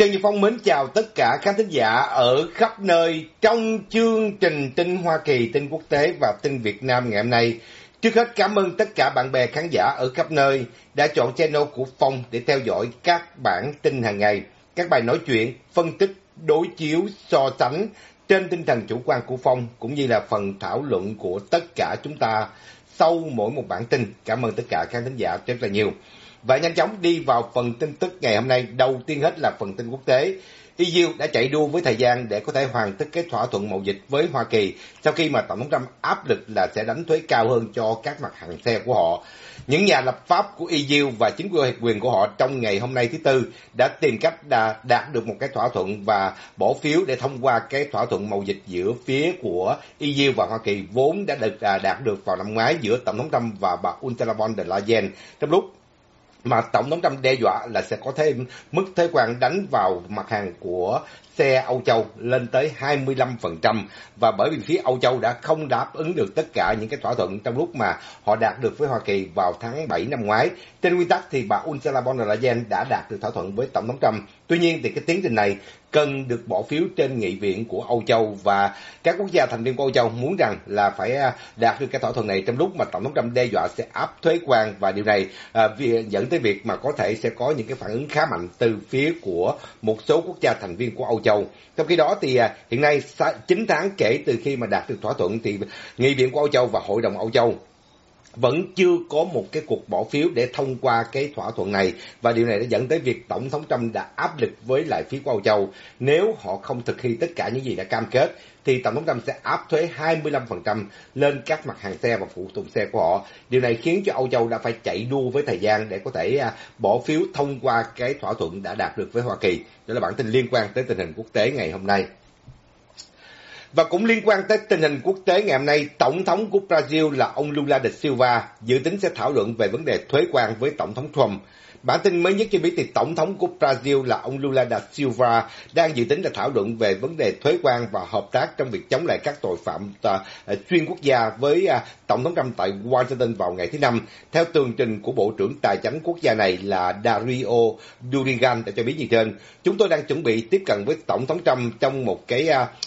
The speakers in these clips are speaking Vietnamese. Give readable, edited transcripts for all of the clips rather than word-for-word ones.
Trần Nhật Phong mến chào tất cả khán thính giả ở khắp nơi trong chương trình tin Hoa Kỳ, tin quốc tế và tin Việt Nam ngày hôm nay. Trước hết cảm ơn tất cả bạn bè khán giả ở khắp nơi đã chọn channel của Phong để theo dõi các bản tin hàng ngày, các bài nói chuyện, phân tích, đối chiếu, so sánh trên tinh thần chủ quan của Phong cũng như là phần thảo luận của tất cả chúng ta sau mỗi một bản tin. Cảm ơn tất cả khán thính giả rất là nhiều. Và nhanh chóng đi vào phần tin tức ngày hôm nay. Đầu tiên hết là phần tin quốc tế. EU đã chạy đua với thời gian để có thể hoàn tất cái thỏa thuận mậu dịch với Hoa Kỳ sau khi mà Tổng thống Trump áp lực là sẽ đánh thuế cao hơn cho các mặt hàng xe của họ. Những nhà lập pháp của EU và chính quyền của họ trong ngày hôm nay thứ Tư đã tìm cách đạt được một cái thỏa thuận và bỏ phiếu để thông qua cái thỏa thuận mậu dịch giữa phía của EU và Hoa Kỳ vốn đã được đạt được vào năm ngoái giữa Tổng thống Trump và bà Ursula von der Leyen, trong lúc mà Tổng thống Trump đe dọa là sẽ có thêm mức thuế quan đánh vào mặt hàng của xe Âu Châu lên tới 25%, và bởi vì phía Âu Châu đã không đáp ứng được tất cả những cái thỏa thuận trong lúc mà họ đạt được với Hoa Kỳ vào tháng 7 năm ngoái. Trên nguyên tắc thì bà Ursula von der Leyen đã đạt được thỏa thuận với Tổng thống Trump. Tuy nhiên thì cái tiến trình này cần được bỏ phiếu trên nghị viện của Âu Châu, và các quốc gia thành viên của Âu Châu muốn rằng là phải đạt được cái thỏa thuận này trong lúc mà Tổng thống Trump đe dọa sẽ áp thuế quan, và điều này dẫn tới việc mà có thể sẽ có những cái phản ứng khá mạnh từ phía của một số quốc gia thành viên của Âu Châu. Trong khi đó thì hiện nay 9 tháng kể từ khi mà đạt được thỏa thuận thì nghị viện của Âu Châu và Hội đồng Âu Châu vẫn chưa có một cái cuộc bỏ phiếu để thông qua cái thỏa thuận này, và điều này đã dẫn tới việc Tổng thống Trump đã áp lực với lại phía của Âu Châu. Nếu họ không thực hiện tất cả những gì đã cam kết thì Tổng thống Trump sẽ áp thuế 25% lên các mặt hàng xe và phụ tùng xe của họ. Điều này khiến cho Âu Châu đã phải chạy đua với thời gian để có thể bỏ phiếu thông qua cái thỏa thuận đã đạt được với Hoa Kỳ. Đó là bản tin liên quan tới tình hình quốc tế ngày hôm nay. Và cũng liên quan tới tình hình quốc tế ngày hôm nay, Tổng thống của Brazil là ông Lula da Silva dự tính sẽ thảo luận về vấn đề thuế quan với Tổng thống Trump. Bản tin mới nhất cho biết thì Tổng thống của Brazil là ông Lula da Silva đang dự tính là thảo luận về vấn đề thuế quan và hợp tác trong việc chống lại các tội phạm xuyên quốc gia với Tổng thống Trump tại Washington vào ngày thứ Năm. Theo tường trình của Bộ trưởng Tài chính quốc gia này là Dario Durigan đã cho biết như trên: chúng tôi đang chuẩn bị tiếp cận với Tổng thống Trump trong một cái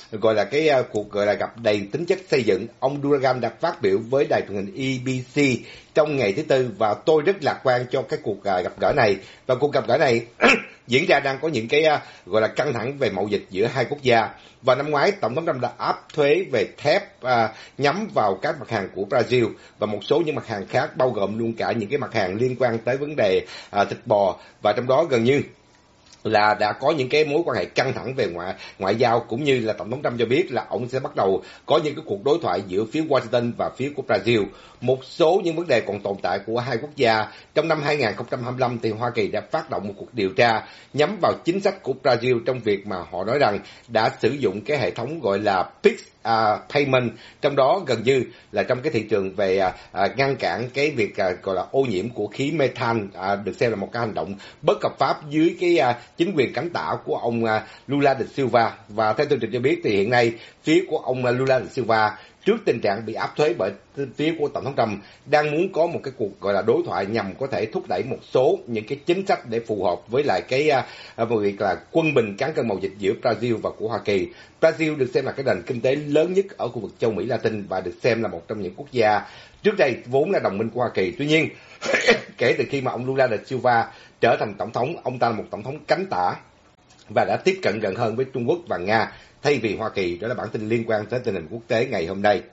cuộc gặp đầy tính chất xây dựng. Ông Durigan đã phát biểu với đài truyền hình ABC trong ngày thứ Tư, và tôi rất lạc quan cho cái cuộc gặp gỡ này. Và cuộc gặp gỡ này diễn ra đang có những cái căng thẳng về mậu dịch giữa hai quốc gia. Và năm ngoái Tổng thống Trump đã áp thuế về thép nhắm vào các mặt hàng của Brazil và một số những mặt hàng khác, bao gồm luôn cả những cái mặt hàng liên quan tới vấn đề thịt bò, và trong đó gần như là đã có những cái mối quan hệ căng thẳng về ngoại giao, cũng như là Tổng thống Trump cho biết là ông sẽ bắt đầu có những cái cuộc đối thoại giữa phía Washington và phía của Brazil. Một số những vấn đề còn tồn tại của hai quốc gia. Trong năm 2025 thì Hoa Kỳ đã phát động một cuộc điều tra nhắm vào chính sách của Brazil trong việc mà họ nói rằng đã sử dụng cái hệ thống gọi là PIX payment, trong đó gần như là trong cái thị trường về ngăn cản cái việc gọi là ô nhiễm của khí methane, được xem là một cái hành động bất hợp pháp dưới cái chính quyền cánh tả của ông Lula da Silva. Và theo tường trình cho biết thì hiện nay phía của ông Lula da Silva, trước tình trạng bị áp thuế bởi phía của Tổng thống Trump, đang muốn có một cái cuộc gọi là đối thoại nhằm có thể thúc đẩy một số những cái chính sách để phù hợp với lại cái việc là quân bình cán cân mậu dịch giữa Brazil và của Hoa Kỳ. Brazil được xem là cái nền kinh tế lớn nhất ở khu vực châu Mỹ Latin và được xem là một trong những quốc gia trước đây vốn là đồng minh của Hoa Kỳ. Tuy nhiên, kể từ khi mà ông Lula da Silva trở thành tổng thống, ông ta là một tổng thống cánh tả và đã tiếp cận gần hơn với Trung Quốc và Nga thay vì Hoa Kỳ. Đó là bản tin liên quan tới tình hình quốc tế ngày hôm nay.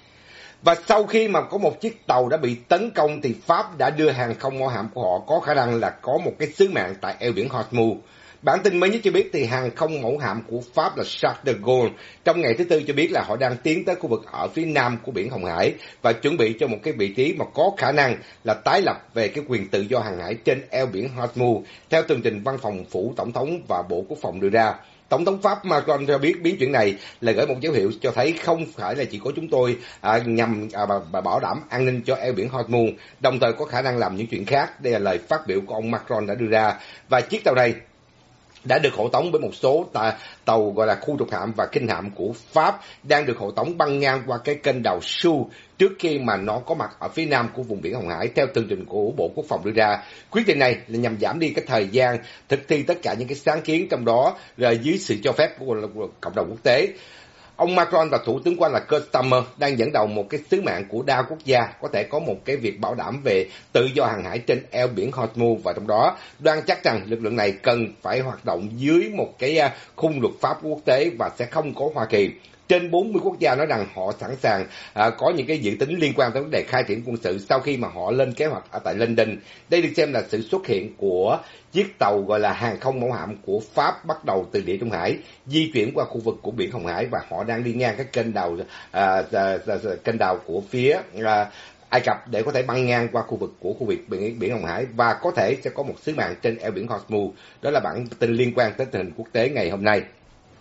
Và sau khi mà có một chiếc tàu đã bị tấn công thì Pháp đã đưa hàng không mẫu hạm của họ có khả năng là có một cái sứ mạng tại eo biển Hormuz. Bản tin mới nhất cho biết thì hàng không mẫu hạm của Pháp là Charles de Gaulle trong ngày thứ Tư cho biết là họ đang tiến tới khu vực ở phía nam của biển Hồng Hải và chuẩn bị cho một cái vị trí mà có khả năng là tái lập về cái quyền tự do hàng hải trên eo biển Hormuz, theo tường trình văn phòng phủ tổng thống và Bộ Quốc phòng đưa ra. Tổng thống Pháp Macron cho biết biến chuyển này là gửi một dấu hiệu cho thấy không phải là chỉ có chúng tôi nhằm bảo đảm an ninh cho eo biển Hormuz, đồng thời có khả năng làm những chuyện khác. Đây là lời phát biểu của ông Macron đã đưa ra. Và chiếc tàu này đã được hộ tống bởi một số tàu gọi là khu trục hạm và kinh hạm của Pháp đang được hộ tống băng ngang qua cái kênh đào Su trước khi mà nó có mặt ở phía nam của vùng biển Hồng Hải theo tường trình của Bộ Quốc phòng đưa ra. Quyết định này là nhằm giảm đi cái thời gian thực thi tất cả những cái sáng kiến trong đó dưới sự cho phép của cộng đồng quốc tế. Ông Macron và Thủ tướng của anh là Keir Starmer đang dẫn đầu một cái sứ mạng của đa quốc gia có thể có một cái việc bảo đảm về tự do hàng hải trên eo biển Hormuz, và trong đó đoan chắc rằng lực lượng này cần phải hoạt động dưới một cái khung luật pháp quốc tế và sẽ không có Hoa Kỳ. Trên 40 quốc gia nói rằng họ sẵn sàng có những cái dự tính liên quan tới vấn đề khai triển quân sự sau khi mà họ lên kế hoạch ở tại London. Đây được xem là sự xuất hiện của chiếc tàu gọi là hàng không mẫu hạm của Pháp bắt đầu từ Địa Trung Hải di chuyển qua khu vực của biển Hồng Hải, và họ đang đi ngang cái kênh đào của phía Ai Cập để có thể băng ngang qua khu vực của biển Hồng Hải, và có thể sẽ có một sứ mạng trên eo biển Hormuz. Đó là bản tin liên quan tới tình hình quốc tế ngày hôm nay.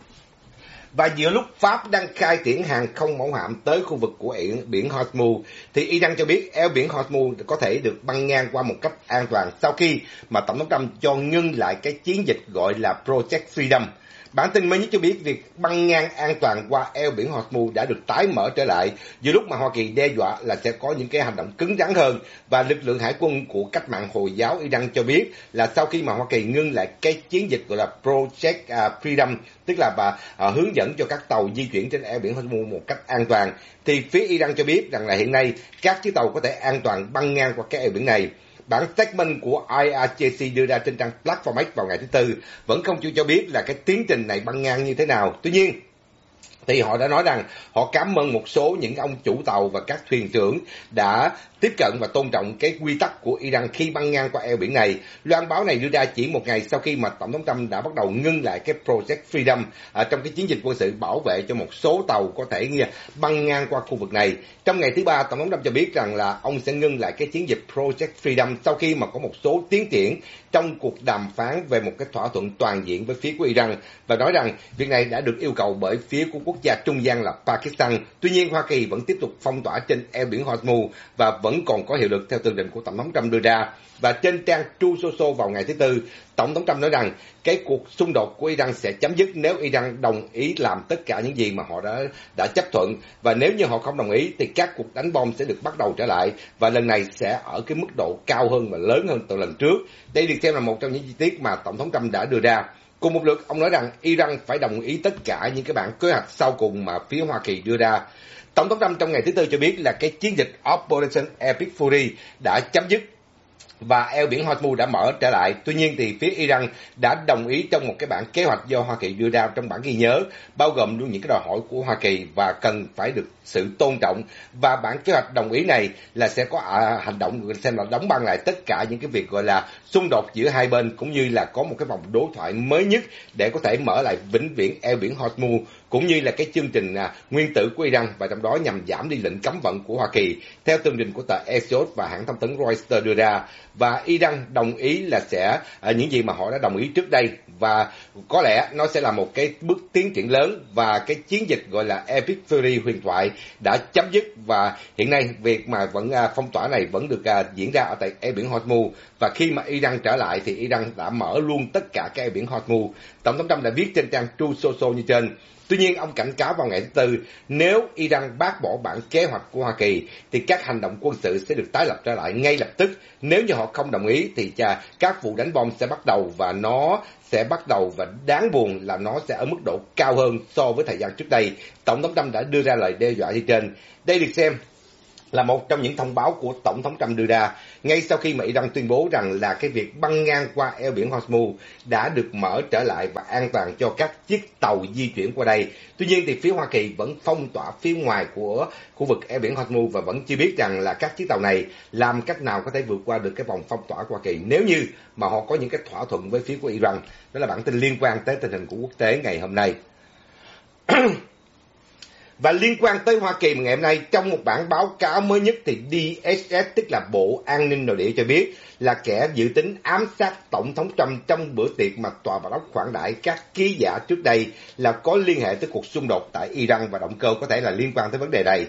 Và giữa lúc Pháp đang khai triển hàng không mẫu hạm tới khu vực của biển Hormuz, thì Iran cho biết eo biển Hormuz có thể được băng ngang qua một cách an toàn sau khi mà Tổng thống Trump cho ngưng lại cái chiến dịch gọi là Project Freedom. Bản tin mới nhất cho biết việc băng ngang an toàn qua eo biển Hormuz đã được tái mở trở lại giữa lúc mà Hoa Kỳ đe dọa là sẽ có những cái hành động cứng rắn hơn, và lực lượng hải quân của cách mạng Hồi giáo Iran cho biết là sau khi mà Hoa Kỳ ngưng lại cái chiến dịch gọi là Project Freedom, tức là hướng dẫn cho các tàu di chuyển trên eo biển Hormuz một cách an toàn, thì phía Iran cho biết rằng là hiện nay các chiếc tàu có thể an toàn băng ngang qua cái eo biển này. Bản statement của IRGC đưa ra trên trang Platform X vào ngày thứ Tư vẫn không chịu cho biết là cái tiến trình này băng ngang như thế nào. Tuy nhiên, thì họ đã nói rằng họ cảm ơn một số những ông chủ tàu và các thuyền trưởng đã tiếp cận và tôn trọng cái quy tắc của Iran khi băng ngang qua eo biển này. Loan báo này đưa ra chỉ một ngày sau khi mà Tổng thống Trump đã bắt đầu ngưng lại cái Project Freedom trong cái chiến dịch quân sự bảo vệ cho một số tàu có thể băng ngang qua khu vực này. Trong ngày thứ Ba, Tổng thống Trump cho biết rằng là ông sẽ ngưng lại cái chiến dịch Project Freedom sau khi mà có một số tiến triển trong cuộc đàm phán về một cái thỏa thuận toàn diện với phía của Iran, và nói rằng việc này đã được yêu cầu bởi phía của quốc gia trung gian là Pakistan. Tuy nhiên, Hoa Kỳ vẫn tiếp tục phong tỏa trên eo biển Hormuz và vẫn còn có hiệu lực theo tường trình của Tổng thống Trump đưa ra. Và trên trang Truth Social vào ngày thứ Tư, Tổng thống Trump nói rằng cái cuộc xung đột của Iran sẽ chấm dứt nếu Iran đồng ý làm tất cả những gì mà họ đã chấp thuận, và nếu như họ không đồng ý thì các cuộc đánh bom sẽ được bắt đầu trở lại, và lần này sẽ ở cái mức độ cao hơn và lớn hơn từ lần trước. Đây được xem là một trong những chi tiết mà Tổng thống Trump đã đưa ra. Cùng một lượt, ông nói rằng Iran phải đồng ý tất cả những cái bản kế hoạch sau cùng mà phía Hoa Kỳ đưa ra. Tổng thống Trump trong ngày thứ Tư cho biết là cái chiến dịch Operation Epic Fury đã chấm dứt và eo biển Hormuz đã mở trở lại. Tuy nhiên thì phía Iran đã đồng ý trong một cái bản kế hoạch do Hoa Kỳ đưa ra trong bản ghi nhớ, bao gồm luôn những cái đòi hỏi của Hoa Kỳ và cần phải được sự tôn trọng. Và bản kế hoạch đồng ý này là sẽ có hành động xem là đóng băng lại tất cả những cái việc gọi là xung đột giữa hai bên, cũng như là có một cái vòng đối thoại mới nhất để có thể mở lại vĩnh viễn eo biển Hormuz, cũng như là cái chương trình nguyên tử của Iran, và trong đó nhằm giảm đi lệnh cấm vận của Hoa Kỳ theo tường trình của tờ Axios và hãng thông tấn Reuters đưa ra. Và Iran đồng ý là sẽ những gì mà họ đã đồng ý trước đây, và có lẽ nó sẽ là một cái bước tiến triển lớn, và cái chiến dịch gọi là Epic Fury huyền thoại đã chấm dứt. Và hiện nay việc mà vẫn phong tỏa này vẫn được diễn ra ở tại eo biển Hormuz, và khi mà Iran trở lại thì Iran đã mở luôn tất cả cái eo biển Hormuz. Tổng thống Trump đã viết trên trang Truth Social như trên. Tuy nhiên, ông cảnh cáo vào ngày thứ Tư, nếu Iran bác bỏ bản kế hoạch của Hoa Kỳ, thì các hành động quân sự sẽ được tái lập trở lại ngay lập tức. Nếu như họ không đồng ý, thì các vụ đánh bom sẽ bắt đầu, và nó sẽ bắt đầu, và đáng buồn là nó sẽ ở mức độ cao hơn so với thời gian trước đây. Tổng thống Trump đã đưa ra lời đe dọa như trên. Đây được xem là một trong những thông báo của Tổng thống Trump đưa ra ngay sau khi mà Iran tuyên bố rằng là cái việc băng ngang qua eo biển Hormuz đã được mở trở lại và an toàn cho các chiếc tàu di chuyển qua đây. Tuy nhiên thì phía Hoa Kỳ vẫn phong tỏa phía ngoài của khu vực eo biển Hormuz và vẫn chưa biết rằng là các chiếc tàu này làm cách nào có thể vượt qua được cái vòng phong tỏa của Hoa Kỳ nếu như mà họ có những cái thỏa thuận với phía của Iran. Đó là bản tin liên quan tới tình hình của quốc tế ngày hôm nay. Và liên quan tới Hoa Kỳ ngày hôm nay, trong một bản báo cáo mới nhất thì DSS, tức là Bộ An ninh Nội địa cho biết là kẻ dự tính ám sát Tổng thống Trump trong bữa tiệc mà Tòa Bạch Ốc khoản đãi các ký giả trước đây là có liên hệ tới cuộc xung đột tại Iran, và động cơ có thể là liên quan tới vấn đề này.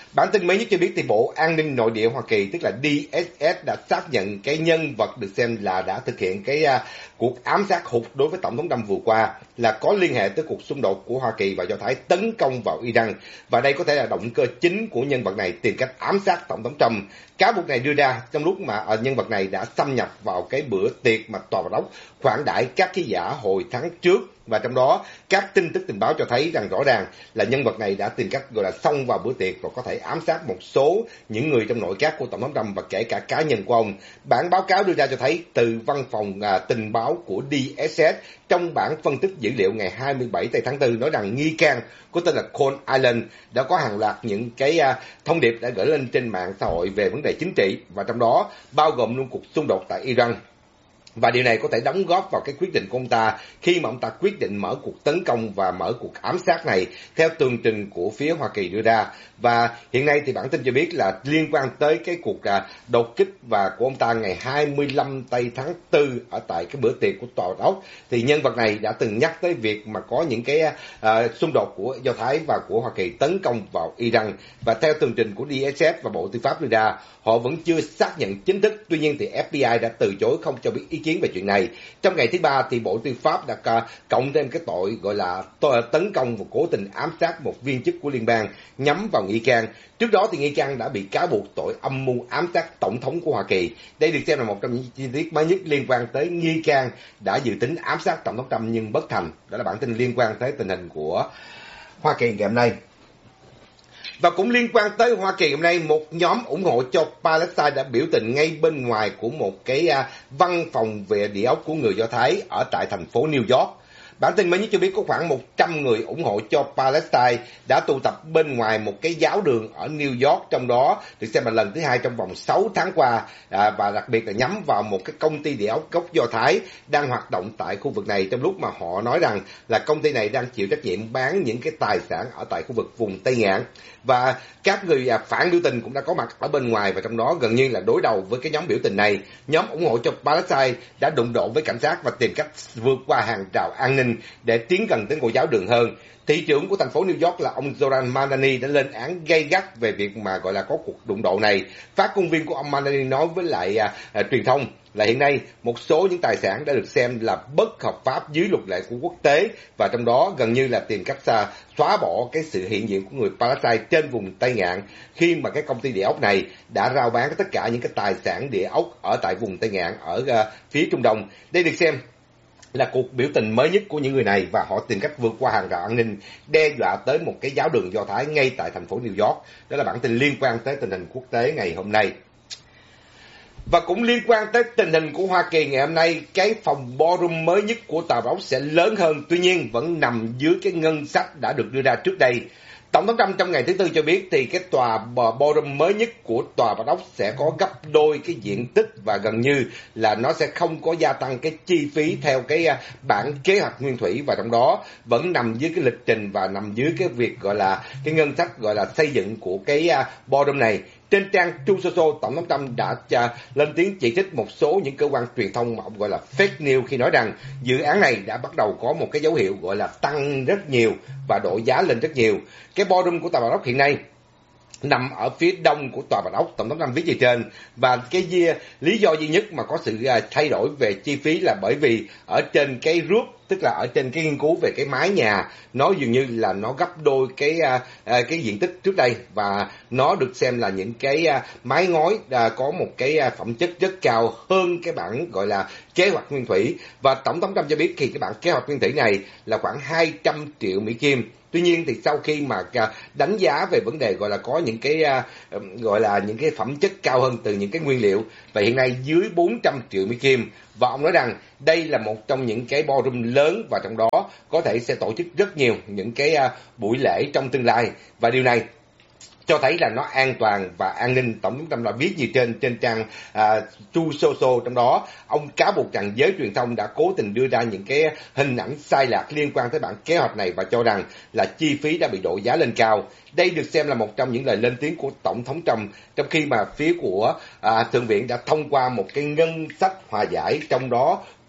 Bản tin mới nhất cho biết thì Bộ An ninh Nội địa Hoa Kỳ, tức là DSS, đã xác nhận cái nhân vật được xem là đã thực hiện cuộc ám sát hụt đối với Tổng thống Trump vừa qua là có liên hệ tới cuộc xung đột của Hoa Kỳ và Do Thái tấn công vào Iran. Và đây có thể là động cơ chính của nhân vật này tìm cách ám sát Tổng thống Trump. Cáo buộc này đưa ra trong lúc mà nhân vật này đã xâm nhập vào cái bữa tiệc mà Tòa Bạch Ốc khoản đãi các ký giả hồi tháng trước. Và trong đó, các tin tức tình báo cho thấy rằng rõ ràng là nhân vật này đã tìm cách gọi là xông vào bữa tiệc và có thể ám sát một số những người trong nội các của Tổng thống Trump và kể cả cá nhân của ông. Bản báo cáo đưa ra cho thấy từ văn phòng tình báo của DSS trong bản phân tích dữ liệu ngày 27 tháng 4 nói rằng nghi can có tên là Cole Allen đã có hàng loạt những cái thông điệp đã gửi lên trên mạng xã hội về vấn đề chính trị và trong đó bao gồm luôn cuộc xung đột tại Iran. Và điều này có thể đóng góp vào cái quyết định của ông ta khi mà ông ta quyết định mở cuộc tấn công và mở cuộc ám sát này theo tường trình của phía Hoa Kỳ đưa ra. Và hiện nay thì bản tin cho biết là liên quan tới cái cuộc đột kích và của ông ta ngày 25 tháng 4 ở tại cái bữa tiệc của Tòa Bạch Ốc, thì nhân vật này đã từng nhắc tới việc mà có những cái xung đột của Do Thái và của Hoa Kỳ tấn công vào Iran. Và theo tường trình của DSS và Bộ Tư pháp đưa ra, họ vẫn chưa xác nhận chính thức. Tuy nhiên thì FBI đã từ chối không cho biết ý kiến về chuyện này. Trong ngày thứ Ba thì Bộ Tư pháp đã cộng thêm cái tội gọi là tấn công và cố tình ám sát một viên chức của liên bang nhắm vào nghi can. Trước đó thì nghi can đã bị cáo buộc tội âm mưu ám sát tổng thống của Hoa Kỳ. Đây được xem là một trong những chi tiết mới nhất liên quan tới nghi can đã dự tính ám sát tổng thống Trump nhưng bất thành. Đó là bản tin liên quan tới tình hình của Hoa Kỳ ngày hôm nay. Và cũng liên quan tới Hoa Kỳ hôm nay, một nhóm ủng hộ cho Palestine đã biểu tình ngay bên ngoài của một cái văn phòng về địa ốc của người Do Thái ở tại thành phố New York. Bản tin mới nhất cho biết có khoảng 100 người ủng hộ cho Palestine đã tụ tập bên ngoài một cái giáo đường ở New York, trong đó được xem là lần thứ hai trong vòng 6 tháng qua, và đặc biệt là nhắm vào một cái công ty địa ốc gốc Do Thái đang hoạt động tại khu vực này, trong lúc mà họ nói rằng là công ty này đang chịu trách nhiệm bán những cái tài sản ở tại khu vực vùng Tây Ngạn. Và các người phản biểu tình cũng đã có mặt ở bên ngoài và trong đó gần như là đối đầu với cái nhóm biểu tình này. Nhóm ủng hộ cho Palestine đã đụng độ với cảnh sát và tìm cách vượt qua hàng rào an ninh để tiến gần tới ngôi giáo đường hơn. Thị trưởng của thành phố New York là ông Zoran Mamdani đã lên án gay gắt về việc mà gọi là có cuộc đụng độ này. Phát ngôn viên của ông Mamdani nói với lại truyền thông là hiện nay một số những tài sản đã được xem là bất hợp pháp dưới luật lệ của quốc tế và trong đó gần như là tìm cách xóa bỏ cái sự hiện diện của người Palestine trên vùng Tây Ngạn khi mà cái công ty địa ốc này đã rao bán tất cả những cái tài sản địa ốc ở tại vùng Tây Ngạn ở phía Trung Đông. Đây được xem là cuộc biểu tình mới nhất của những người này và họ tìm cách vượt qua hàng rào an ninh đe dọa tới một cái giáo đường Do Thái ngay tại thành phố New York. Đó là bản tin liên quan tới tình hình quốc tế ngày hôm nay. Và cũng liên quan tới tình hình của Hoa Kỳ ngày hôm nay, cái phòng ballroom mới nhất của Tòa Bạch Ốc sẽ lớn hơn, tuy nhiên vẫn nằm dưới cái ngân sách đã được đưa ra trước đây. Tổng thống Trump trong ngày thứ Tư cho biết thì cái tòa ballroom mới nhất của Tòa Bạch Ốc sẽ có gấp đôi cái diện tích và gần như là nó sẽ không có gia tăng cái chi phí theo cái bản kế hoạch nguyên thủy, và trong đó vẫn nằm dưới cái lịch trình và nằm dưới cái việc gọi là cái ngân sách gọi là xây dựng của cái ballroom này. Trên trang Truth Social, Tổng thống Trump đã lên tiếng chỉ trích một số những cơ quan truyền thông mà ông gọi là fake news khi nói rằng dự án này đã bắt đầu có một cái dấu hiệu gọi là tăng rất nhiều và đội giá lên rất nhiều. Cái ballroom của Tòa Bạch Ốc hiện nay nằm ở phía đông của Tòa Bạch Ốc, Tổng thống Trump viết gì trên, và cái lý do duy nhất mà có sự thay đổi về chi phí là bởi vì ở trên cái roof, tức là ở trên cái nghiên cứu về cái mái nhà, nó dường như là nó gấp đôi cái diện tích trước đây và nó được xem là những cái mái ngói có một cái phẩm chất rất cao hơn cái bản gọi là kế hoạch nguyên thủy. Và Tổng thống Trump cho biết thì cái bản kế hoạch nguyên thủy này là khoảng 200 triệu Mỹ Kim. Tuy nhiên thì sau khi mà đánh giá về vấn đề gọi là có những cái gọi là những cái phẩm chất cao hơn từ những cái nguyên liệu, và hiện nay dưới 400 triệu Mỹ Kim, và ông nói rằng đây là một trong những cái ballroom lớn và trong đó có thể sẽ tổ chức rất nhiều những cái buổi lễ trong tương lai, và điều này cho thấy là nó an toàn và an ninh. Tổng thống Trump đã viết gì trên trang Truth Social, trong đó ông cáo buộc rằng giới truyền thông đã cố tình đưa ra những cái hình ảnh sai lạc liên quan tới bản kế hoạch này và cho rằng là chi phí đã bị đội giá lên cao. Đây được xem là một trong những lời lên tiếng của Tổng thống Trump, trong khi mà phía của Thượng viện đã thông qua một cái ngân sách hòa giải, trong đó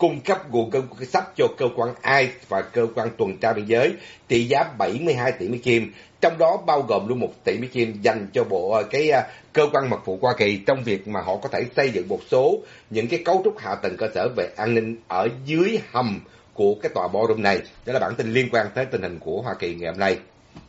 cung cấp nguồn ngân sách cho cơ quan ICE và cơ quan tuần tra biên giới trị giá 72 tỷ Mỹ Kim, trong đó bao gồm luôn 1 tỷ Mỹ Kim dành cho cơ quan mật vụ Hoa Kỳ trong việc mà họ có thể xây dựng một số những cái cấu trúc hạ tầng cơ sở về an ninh ở dưới hầm của cái tòa ballroom này. Đó là bản tin liên quan tới tình hình của Hoa Kỳ ngày hôm nay.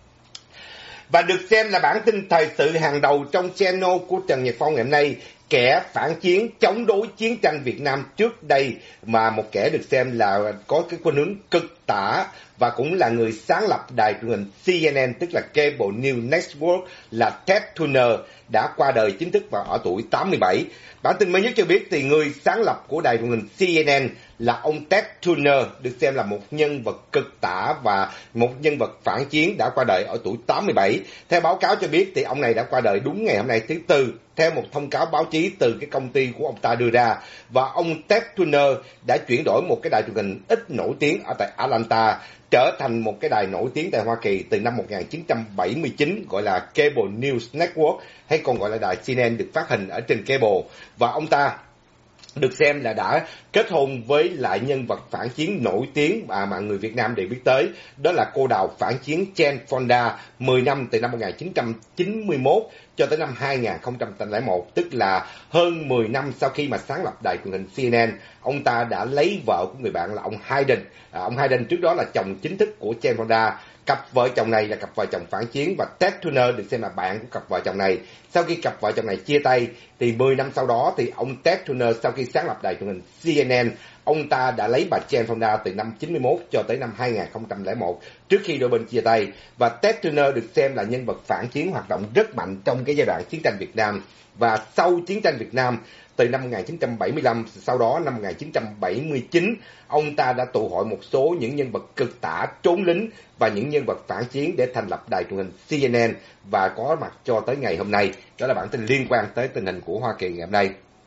Và được xem là bản tin thời sự hàng đầu trong channel của Trần Nhật Phong ngày hôm nay, kẻ phản chiến chống đối chiến tranh Việt Nam trước đây, mà một kẻ được xem là có cái khuynh hướng cực tả và cũng là người sáng lập đài truyền hình CNN, tức là Cable News Network, là Ted Turner, đã qua đời chính thức vào ở tuổi 87. Bản tin mới nhất cho biết thì người sáng lập của đài truyền hình CNN là ông Ted Turner, được xem là một nhân vật cực tả và một nhân vật phản chiến, đã qua đời ở tuổi 87. Theo báo cáo cho biết thì ông này đã qua đời đúng ngày hôm nay thứ Tư, theo một thông cáo báo chí từ cái công ty của ông ta đưa ra. Và ông Ted Turner đã chuyển đổi một cái đài truyền hình ít nổi tiếng ở tại Atlanta trở thành một cái đài nổi tiếng tại Hoa Kỳ từ năm 1979, gọi là Cable News Network, hay còn gọi là đài CNN, được phát hình ở trên cable. Và ông ta được xem là đã kết hôn với lại nhân vật phản chiến nổi tiếng mà người Việt Nam đều biết tới, đó là cô đào phản chiến Jane Fonda, 10 năm từ năm 1991 cho tới năm 2001, tức là hơn 10 năm sau khi mà sáng lập đài truyền hình CNN. Ông ta đã lấy vợ của người bạn là ông Hayden. Ông Hayden trước đó là chồng chính thức của Jane Fonda. Cặp vợ chồng này là cặp vợ chồng phản chiến, và Ted Turner được xem là bạn của cặp vợ chồng này. Sau khi cặp vợ chồng này chia tay thì 10 năm sau đó thì ông Ted Turner, sau khi sáng lập đài truyền hình CNN, ông ta đã lấy bà Jane Fonda từ năm 91 cho tới năm 2001, trước khi đôi bên chia tay. Và Ted Turner được xem là nhân vật phản chiến hoạt động rất mạnh trong cái giai đoạn chiến tranh Việt Nam. Và sau chiến tranh Việt Nam, từ năm 1975, sau đó năm 1979, ông ta đã tụ hội một số những nhân vật cực tả, trốn lính và những nhân vật phản chiến để thành lập đài truyền hình CNN và có mặt cho tới ngày hôm nay. Đó là bản tin liên quan tới tình hình của Hoa Kỳ ngày hôm nay.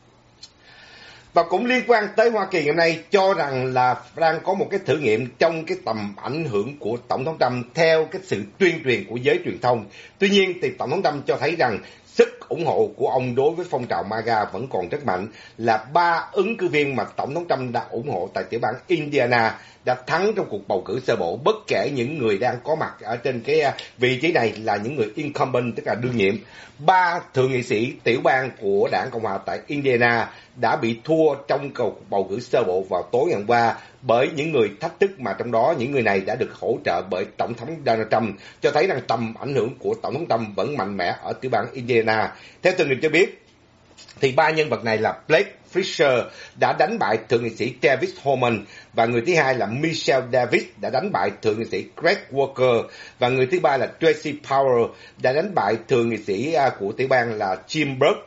Và cũng liên quan tới Hoa Kỳ ngày hôm nay, cho rằng là đang có một cái thử nghiệm trong cái tầm ảnh hưởng của Tổng thống Trump theo cái sự tuyên truyền của giới truyền thông. Tuy nhiên thì Tổng thống Trump cho thấy rằng sức ủng hộ của ông đối với phong trào MAGA vẫn còn rất mạnh, là 3 ứng cử viên mà Tổng thống Trump đã ủng hộ tại tiểu bang Indiana đã thắng trong cuộc bầu cử sơ bộ, bất kể những người đang có mặt ở trên cái vị trí này là những người incumbent, tức là đương nhiệm. 3 thượng nghị sĩ tiểu bang của đảng Cộng hòa tại Indiana đã bị thua trong cuộc bầu cử sơ bộ vào tối ngày hôm qua bởi những người thách thức, mà trong đó những người này đã được hỗ trợ bởi Tổng thống Donald Trump, cho thấy rằng tầm ảnh hưởng của Tổng thống Trump vẫn mạnh mẽ ở tiểu bang Indiana. Theo tường trình cho biết, thì 3 nhân vật này là Blake Fisher đã đánh bại thượng nghị sĩ David Homan, và người thứ hai là Michelle Davis đã đánh bại thượng nghị sĩ Greg Walker, và người thứ ba là Tracy Powell đã đánh bại thượng nghị sĩ của tiểu bang là Jim Burke.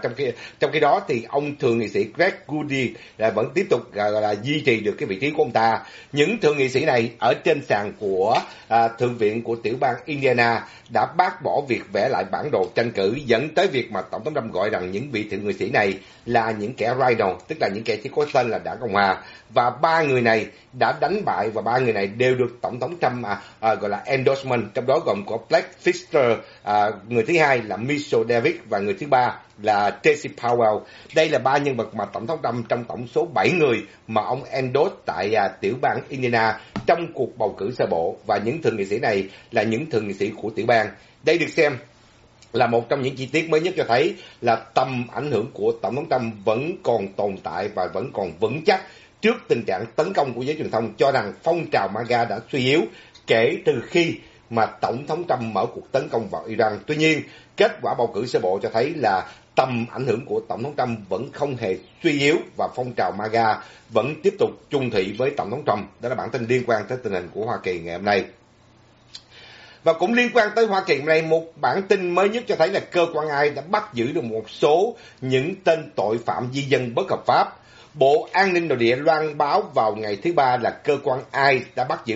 Trong khi đó thì ông thượng nghị sĩ Greg Goody vẫn tiếp tục duy trì được cái vị trí của ông ta. Những thượng nghị sĩ này ở trên sàn của thượng viện của tiểu bang Indiana đã bác bỏ việc vẽ lại bản đồ tranh cử, dẫn tới việc mà Tổng thống Trump gọi rằng những vị thượng nghị sĩ này là những kẻ rhino, tức là những kẻ chỉ có tên là đảng Cộng hòa. Và 3 người này đã đánh bại, và 3 người này đều được Tổng thống Trump gọi là endorsement, trong đó gồm có Blake Fisher, người thứ hai là Michelle Davis và người thứ ba là Tracy Powell. Đây là 3 nhân vật mà Tổng thống Trump trong tổng số 7 người mà ông endorse tại tiểu bang Indiana trong cuộc bầu cử sơ bộ, và những thượng nghị sĩ này là những thượng nghị sĩ của tiểu bang. Đây được xem là một trong những chi tiết mới nhất cho thấy là tầm ảnh hưởng của Tổng thống Trump vẫn còn tồn tại và vẫn còn vững chắc trước tình trạng tấn công của giới truyền thông cho rằng phong trào MAGA đã suy yếu kể từ khi mà Tổng thống Trump mở cuộc tấn công vào Iran. Tuy nhiên, kết quả bầu cử sơ bộ cho thấy là tầm ảnh hưởng của Tổng thống Trump vẫn không hề suy yếu và phong trào MAGA vẫn tiếp tục chung thủy với Tổng thống Trump. Đó là bản tin liên quan tới tình hình của Hoa Kỳ ngày hôm nay. Và cũng liên quan tới Hoa Kỳ hôm nay, một bản tin mới nhất cho thấy là cơ quan AI đã bắt giữ được một số những tên tội phạm di dân bất hợp pháp. Bộ An ninh Nội địa loan báo vào ngày thứ Ba là cơ quan AI đã bắt giữ